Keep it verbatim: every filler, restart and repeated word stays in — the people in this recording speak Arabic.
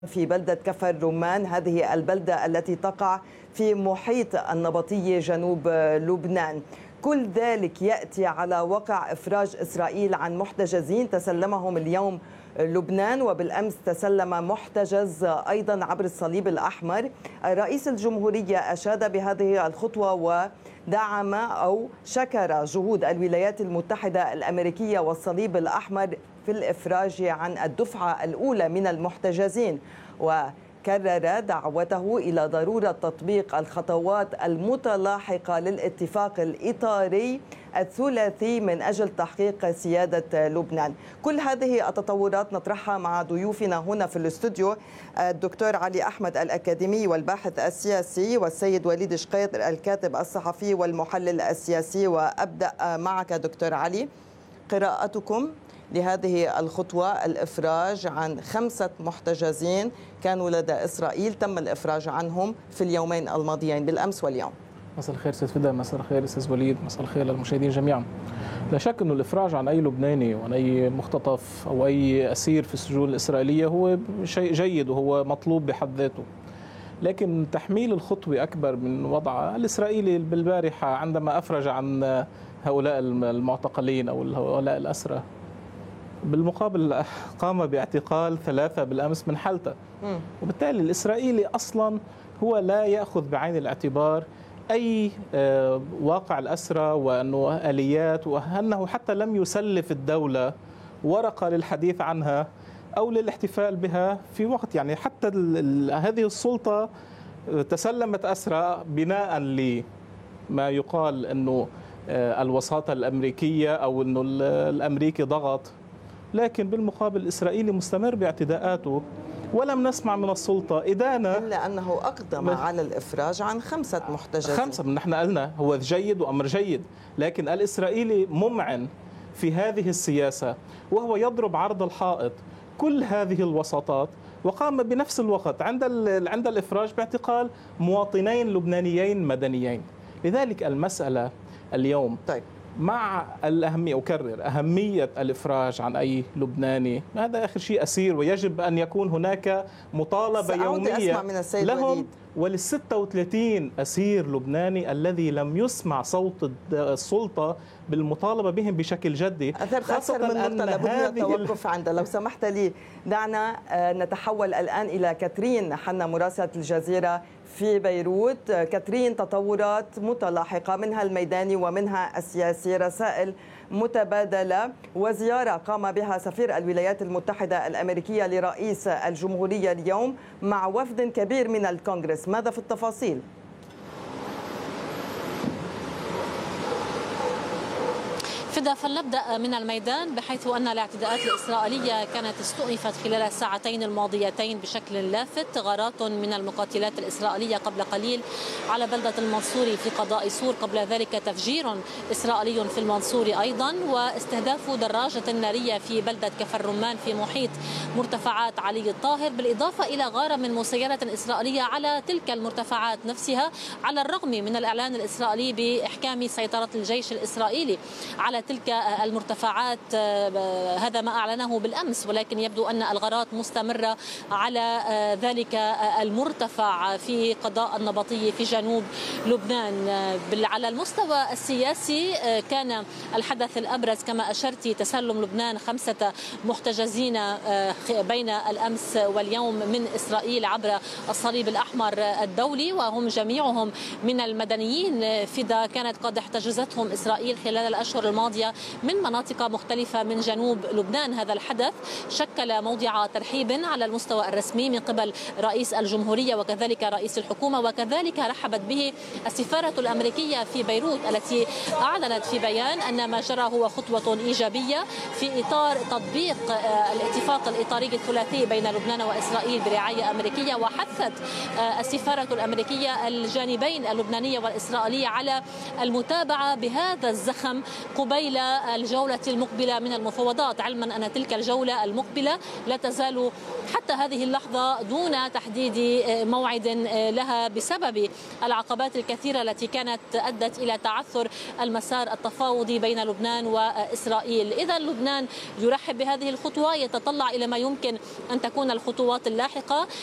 في بلدة كفر الرمان، هذه البلدة التي تقع في محيط النبطية جنوب لبنان. كل ذلك يأتي على وقع إفراج إسرائيل عن محتجزين تسلمهم اليوم لبنان، وبالأمس تسلم محتجز أيضا عبر الصليب الأحمر. رئيس الجمهورية أشاد بهذه الخطوة ودعم أو شكر جهود الولايات المتحدة الأمريكية والصليب الأحمر في الإفراج عن الدفعة الأولى من المحتجزين، وكرر دعوته إلى ضرورة تطبيق الخطوات المتلاحقة للاتفاق الإطاري الثلاثي من أجل تحقيق سيادة لبنان. كل هذه التطورات نطرحها مع ضيوفنا هنا في الاستوديو، الدكتور علي أحمد الأكاديمي والباحث السياسي، والسيد وليد شقيط الكاتب الصحفي والمحلل السياسي. وأبدأ معك دكتور علي، قراءتكم لهذه الخطوة، الإفراج عن خمسة محتجزين كانوا لدى إسرائيل، تم الإفراج عنهم في اليومين الماضيين بالأمس واليوم. مساء الخير سيد فدا، مساء الخير استاذ وليد، مساء الخير للمشاهدين جميعا. لا شك انه الافراج عن اي لبناني وعن اي مختطف او اي اسير في السجون الاسرائيليه هو شيء جيد وهو مطلوب بحد ذاته، لكن تحميل الخطوه اكبر من وضعها. الاسرائيلي بالبارحه عندما افرج عن هؤلاء المعتقلين او هؤلاء الاسرى، بالمقابل قام باعتقال ثلاثه بالامس من حلته، وبالتالي الاسرائيلي اصلا هو لا ياخذ بعين الاعتبار أي واقع الأسرى وأنه آليات، وأنه حتى لم يسلف الدولة ورقة للحديث عنها أو للاحتفال بها في وقت، يعني حتى هذه السلطة تسلمت أسرى بناء لما يقال أنه الوساطة الأمريكية أو أنه الأمريكي ضغط، لكن بالمقابل الإسرائيلي مستمر باعتداءاته ولم نسمع من السلطة إدانة، إلا أنه أقدم على الإفراج عن خمسة محتجزين. خمسة، نحن قلنا هو جيد وأمر جيد، لكن الإسرائيلي ممعن في هذه السياسة وهو يضرب عرض الحائط كل هذه الوساطات، وقام بنفس الوقت عند عند الإفراج باعتقال مواطنين لبنانيين مدنيين. لذلك المسألة اليوم طيب مع الأهمية، أكرر أهمية الإفراج عن أي لبناني، هذا آخر شيء أسير ويجب أن يكون هناك مطالبة يومية لهم وللستة وثلاثين أسير لبناني الذي لم يسمع صوت السلطة بالمطالبة بهم بشكل جدي. خاصة من نقطة لابد من التوقف عندها. لو سمحت لي دعنا نتحول الآن إلى كاترين حنا مراسلة الجزيرة في بيروت. كاترين، تطورات متلاحقة منها الميداني ومنها السياسي، رسائل متبادلة وزيارة قام بها سفير الولايات المتحدة الأمريكية لرئيس الجمهورية اليوم مع وفد كبير من الكونغرس، ماذا في التفاصيل؟ فدا، فلنبدأ من الميدان، بحيث أن الاعتداءات الإسرائيلية كانت استؤنفت خلال الساعتين الماضيتين بشكل لافت. غارات من المقاتلات الإسرائيلية قبل قليل على بلدة المنصوري في قضاء سور، قبل ذلك تفجير إسرائيلي في المنصوري أيضا، واستهداف دراجة نارية في بلدة كفر الرمان في محيط مرتفعات علي الطاهر، بالإضافة إلى غارة من مسيرة إسرائيلية على تلك المرتفعات نفسها، على الرغم من الإعلان الإسرائيلي بإحكام سيطرة الجيش الإسرائيلي على تلك المرتفعات. هذا ما أعلنه بالأمس، ولكن يبدو أن الغارات مستمرة على ذلك المرتفع في قضاء النبطية في جنوب لبنان. على المستوى السياسي كان الحدث الأبرز كما أشرت تسلم لبنان خمسة محتجزين بين الأمس واليوم من إسرائيل عبر الصليب الأحمر الدولي، وهم جميعهم من المدنيين. فدا كانت قد احتجزتهم إسرائيل خلال الأشهر الماضية من مناطق مختلفة من جنوب لبنان. هذا الحدث شكل موضع ترحيب على المستوى الرسمي من قبل رئيس الجمهورية وكذلك رئيس الحكومة، وكذلك رحبت به السفارة الأمريكية في بيروت التي أعلنت في بيان أن ما جرى هو خطوة إيجابية في إطار تطبيق الاتفاق الإطاري الثلاثي بين لبنان وإسرائيل برعاية أمريكية. وحثت السفارة الأمريكية الجانبين اللبنانية والإسرائيلية على المتابعة بهذا الزخم قبيل إلى الجولة المقبلة من المفاوضات، علما أن تلك الجولة المقبلة لا تزال حتى هذه اللحظة دون تحديد موعد لها بسبب العقبات الكثيرة التي كانت أدت إلى تعثر المسار التفاوضي بين لبنان وإسرائيل. إذا لبنان يرحب بهذه الخطوة، يتطلع إلى ما يمكن أن تكون الخطوات اللاحقة.